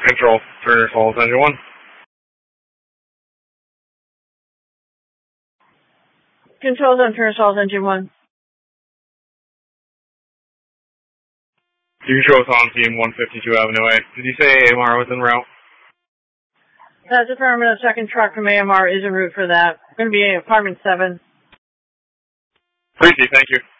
Control, Turner Falls, Engine 1. Controls on Turner Falls, Engine 1. You control Tom Team 152 Avenue A. Did you say AMR was en route? That's affirmative. Second truck from AMR is en route for that. Going to be apartment 7. Crazy, thank you.